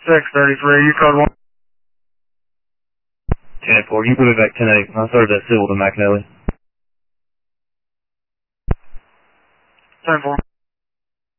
633, you code 1. 10-4, you put it back 10-8. I started that civil to McNally. 10-4.